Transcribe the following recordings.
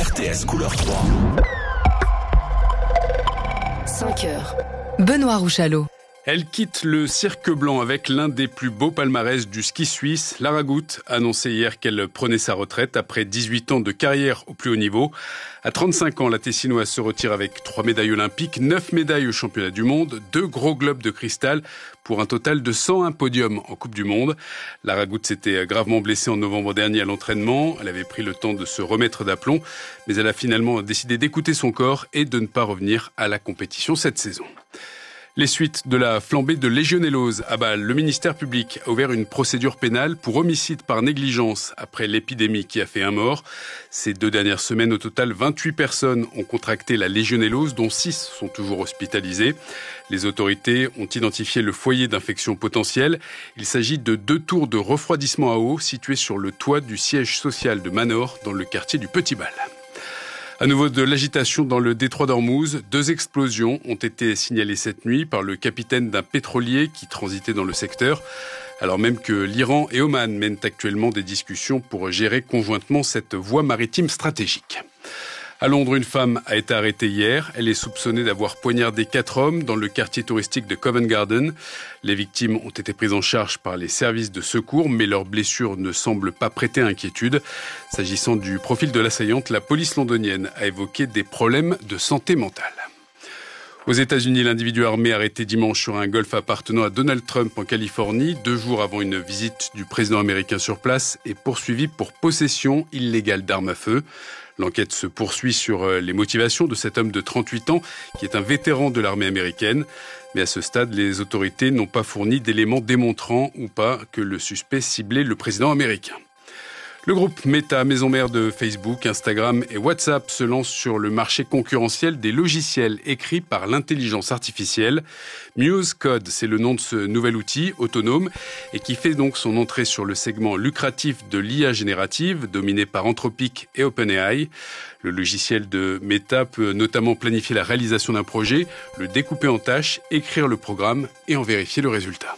RTS couleur 3. 5 heures. Benoît Rouchalot. Elle quitte le cirque blanc avec l'un des plus beaux palmarès du ski suisse. Lara Gut a annoncé hier qu'elle prenait sa retraite après 18 ans de carrière au plus haut niveau. À 35 ans, la Tessinoise se retire avec 3 médailles olympiques, 9 médailles aux championnats du monde, 2 gros globes de cristal pour un total de 101 podiums en Coupe du Monde. Lara Gut s'était gravement blessée en novembre dernier à l'entraînement. Elle avait pris le temps de se remettre d'aplomb, mais elle a finalement décidé d'écouter son corps et de ne pas revenir à la compétition cette saison. Les suites de la flambée de légionellose à Bâle. Le ministère public a ouvert une procédure pénale pour homicide par négligence après l'épidémie qui a fait un mort. Ces 2 dernières semaines, au total, 28 personnes ont contracté la légionellose, dont 6 sont toujours hospitalisées. Les autorités ont identifié le foyer d'infection potentielle. Il s'agit de 2 tours de refroidissement à eau situées sur le toit du siège social de Manor, dans le quartier du Petit Bâle. À nouveau de l'agitation dans le détroit d'Ormuz. 2 explosions ont été signalées cette nuit par le capitaine d'un pétrolier qui transitait dans le secteur, alors même que l'Iran et Oman mènent actuellement des discussions pour gérer conjointement cette voie maritime stratégique. À Londres, une femme a été arrêtée hier. Elle est soupçonnée d'avoir poignardé 4 hommes dans le quartier touristique de Covent Garden. Les victimes ont été prises en charge par les services de secours, mais leurs blessures ne semblent pas prêter à inquiétude. S'agissant du profil de l'assaillante, la police londonienne a évoqué des problèmes de santé mentale. Aux États-Unis, l'individu armé arrêté dimanche sur un golf appartenant à Donald Trump en Californie, 2 jours avant une visite du président américain sur place, est poursuivi pour possession illégale d'armes à feu. L'enquête se poursuit sur les motivations de cet homme de 38 ans qui est un vétéran de l'armée américaine. Mais à ce stade, les autorités n'ont pas fourni d'éléments démontrant ou pas que le suspect ciblait le président américain. Le groupe Meta, maison mère de Facebook, Instagram et WhatsApp, se lance sur le marché concurrentiel des logiciels écrits par l'intelligence artificielle. Muse Code, c'est le nom de ce nouvel outil autonome et qui fait donc son entrée sur le segment lucratif de l'IA générative, dominé par Anthropic et OpenAI. Le logiciel de Meta peut notamment planifier la réalisation d'un projet, le découper en tâches, écrire le programme et en vérifier le résultat.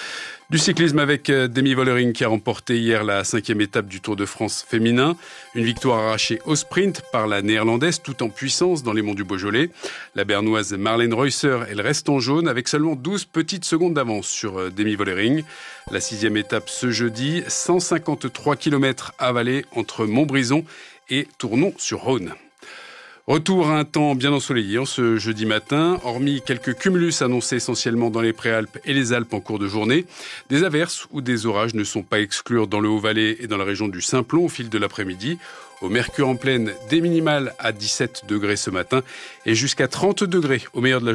Du cyclisme avec Demi Vollering qui a remporté hier la 5e étape du Tour de France féminin. Une victoire arrachée au sprint par la néerlandaise tout en puissance dans les monts du Beaujolais. La bernoise Marlène Reusser, elle reste en jaune avec seulement 12 petites secondes d'avance sur Demi Vollering. La 6e étape ce jeudi, 153 km à vallée entre Montbrison et Tournon-sur-Rhône. Retour à un temps bien ensoleillé ce jeudi matin, hormis quelques cumulus annoncés essentiellement dans les Préalpes et les Alpes en cours de journée. Des averses ou des orages ne sont pas exclus dans le Haut-Valais et dans la région du Simplon au fil de l'après-midi. Au mercure en pleine, des minimales à 17 degrés ce matin et jusqu'à 30 degrés au meilleur de la journée.